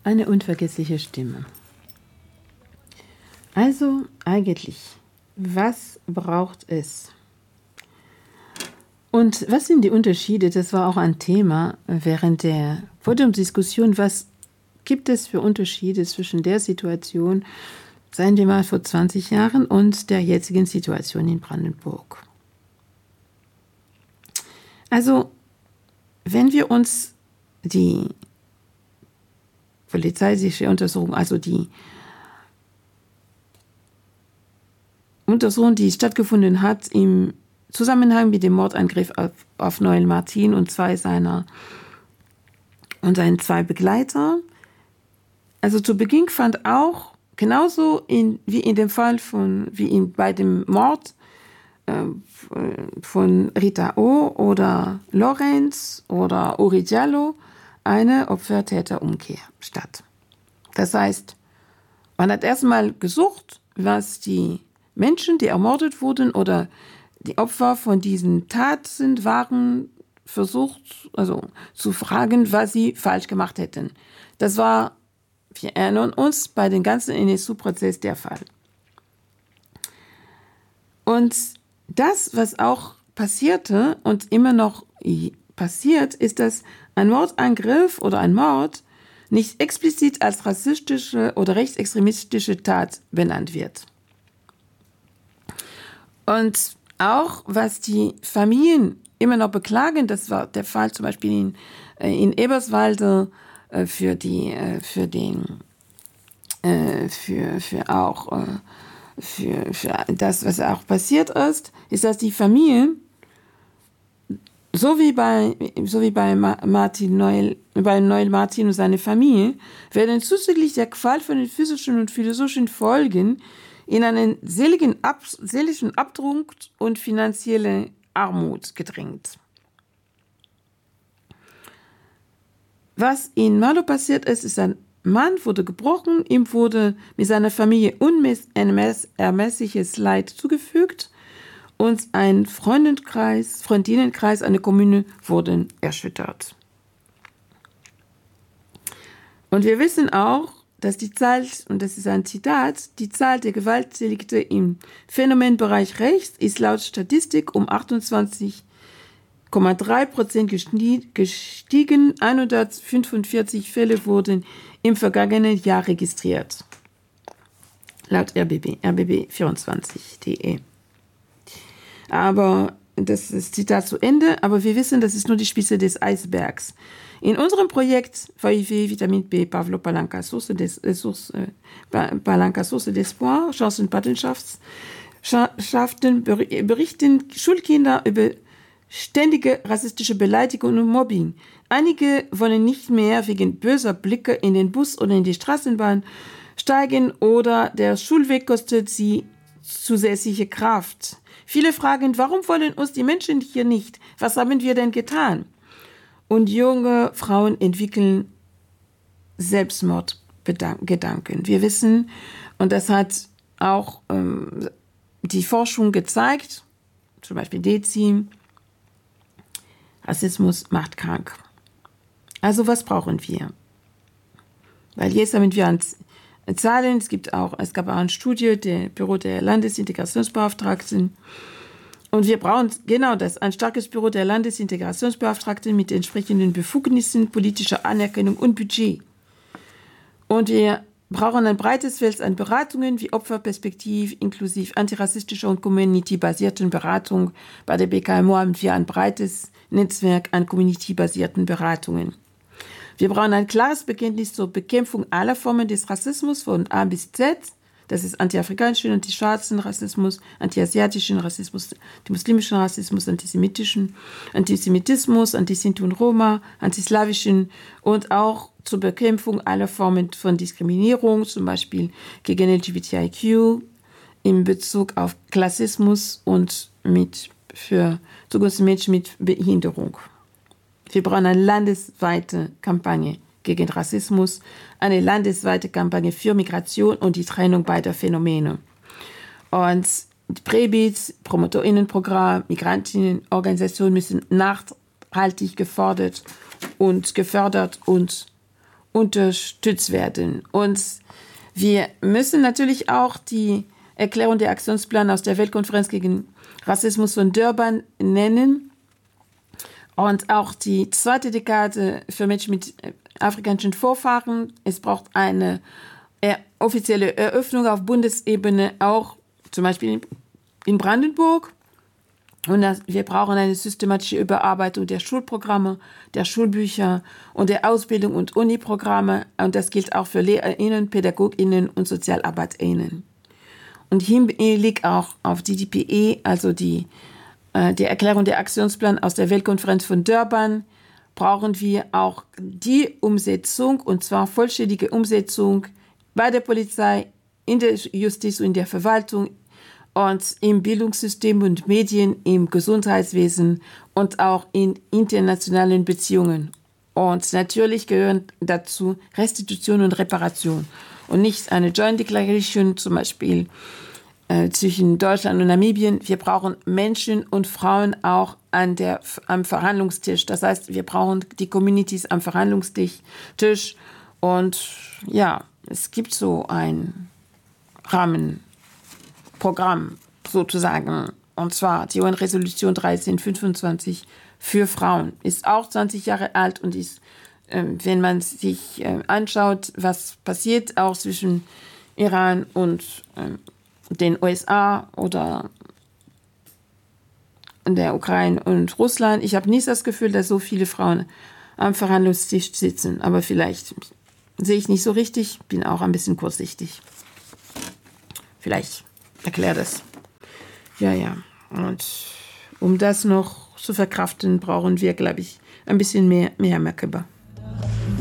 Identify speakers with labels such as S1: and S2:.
S1: Eine unvergessliche Stimme. Also eigentlich, was braucht es? Und was sind die Unterschiede? Das war auch ein Thema während der Podiumsdiskussion. Was gibt es für Unterschiede zwischen der Situation, seien wir mal vor 20 Jahren, und der jetzigen Situation in Brandenburg? Also, wenn wir uns die polizeiliche Untersuchung, also die Untersuchung, die stattgefunden hat im Zusammenhang mit dem Mordangriff auf Noel Martin und seinen zwei Begleiter. Also zu Beginn fand auch genauso wie in dem Fall bei dem Mord von Rita O. oder Lorenz oder Uri Diallo eine Opfer-Täter-Umkehr statt. Das heißt, man hat erstmal gesucht, was die Menschen, die ermordet wurden oder die Opfer von diesen Taten waren, versucht, also zu fragen, was sie falsch gemacht hätten. Das war, wir erinnern uns, bei dem ganzen NSU-Prozess der Fall. Und das, was auch passierte und immer noch passiert, ist, dass ein Mordangriff oder ein Mord nicht explizit als rassistische oder rechtsextremistische Tat benannt wird. Und auch, was die Familien immer noch beklagen, das war der Fall zum Beispiel in Eberswalde für das, was auch passiert ist, dass die Familien, so wie bei Noel Martin und seine Familie, werden zuzüglich der Qual von den physischen und philosophischen Folgen in einen seelischen Abdruck und finanzielle Armut gedrängt. Was in Malo passiert ist, ein Mann wurde gebrochen, ihm wurde mit seiner Familie unermessliches Leid zugefügt und ein Freundinnenkreis, eine Kommune wurden erschüttert. Und wir wissen auch, dass die Zahl, und das ist ein Zitat, die Zahl der Gewaltdelikte im Phänomenbereich rechts ist laut Statistik um 28,3% gestiegen. 145 Fälle wurden im vergangenen Jahr registriert. Laut rbb24.de. Aber das ist Zitat zu Ende, aber wir wissen, das ist nur die Spitze des Eisbergs. In unserem Projekt VIV Vitamin B Pavlo Palanca Source d'Espoir, Chancenpatenschaften berichten Schulkinder über ständige rassistische Beleidigung und Mobbing. Einige wollen nicht mehr wegen böser Blicke in den Bus oder in die Straßenbahn steigen oder der Schulweg kostet sie zusätzliche Kraft. Viele fragen, warum wollen uns die Menschen hier nicht? Was haben wir denn getan? Und junge Frauen entwickeln Selbstmordgedanken. Wir wissen, und das hat auch die Forschung gezeigt, zum Beispiel DEZIM, Rassismus macht krank. Also was brauchen wir? Weil jetzt haben wir Zahlen, es gab auch eine Studie der Büro der Landesintegrationsbeauftragten. Und wir brauchen genau das, ein starkes Büro der Landesintegrationsbeauftragten mit entsprechenden Befugnissen, politischer Anerkennung und Budget. Und wir brauchen ein breites Feld an Beratungen wie Opferperspektiv, inklusive antirassistischer und community-basierten Beratung. Bei der BKMO haben wir ein breites Netzwerk an community-basierten Beratungen. Wir brauchen ein klares Bekenntnis zur Bekämpfung aller Formen des Rassismus von A bis Z. Das ist anti-afrikanischen, anti-schwarzen Rassismus, anti-asiatischen Rassismus, anti-muslimischen Rassismus, Antisemitismus, anti-Sinti und Roma, antislawischen und auch zur Bekämpfung aller Formen von Diskriminierung, zum Beispiel gegen LGBTIQ, in Bezug auf Klassismus und zugunsten Menschen mit Behinderung. Wir brauchen eine landesweite Kampagne gegen Rassismus, eine landesweite Kampagne für Migration und die Trennung beider Phänomene. Und Präbit, Promotorinnenprogramm, Migrantinnenorganisationen müssen nachhaltig gefördert und unterstützt werden. Und wir müssen natürlich auch die Erklärung der Aktionsplan aus der Weltkonferenz gegen Rassismus von Durban nennen und auch die zweite Dekade für Menschen mit afrikanischen Vorfahren. Es braucht eine offizielle Eröffnung auf Bundesebene, auch zum Beispiel in Brandenburg. Und wir brauchen eine systematische Überarbeitung der Schulprogramme, der Schulbücher und der Ausbildung und Uniprogramme. Und das gilt auch für LehrerInnen, PädagogInnen und SozialarbeiterInnen. Und Hinblick auch auf die DPE, also die Erklärung der Aktionsplan aus der Weltkonferenz von Durban, brauchen wir auch die Umsetzung, und zwar vollständige Umsetzung bei der Polizei, in der Justiz und in der Verwaltung und im Bildungssystem und Medien, im Gesundheitswesen und auch in internationalen Beziehungen. Und natürlich gehören dazu Restitution und Reparation und nicht eine Joint Declaration, zum Beispiel zwischen Deutschland und Namibien. Wir brauchen Menschen und Frauen auch am Verhandlungstisch. Das heißt, wir brauchen die Communities am Verhandlungstisch. Und ja, es gibt so ein Rahmenprogramm sozusagen. Und zwar die UN-Resolution 1325 für Frauen. Ist auch 20 Jahre alt und ist, wenn man sich anschaut, was passiert auch zwischen Iran und den USA oder der Ukraine und Russland. Ich habe nicht das Gefühl, dass so viele Frauen am Verhandlungstisch sitzen, aber vielleicht sehe ich nicht so richtig, bin auch ein bisschen kurzsichtig. Vielleicht erklärt das. Ja. Und um das noch zu verkraften, brauchen wir, glaube ich, ein bisschen mehr Merkaba.